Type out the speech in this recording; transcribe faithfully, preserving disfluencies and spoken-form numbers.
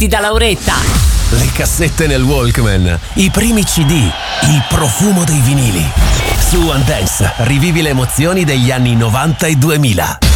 fumetti da Lauretta, le cassette nel Walkman, i primi C D, il profumo dei vinili. Su One Dance rivivi le emozioni degli anni novanta e duemila.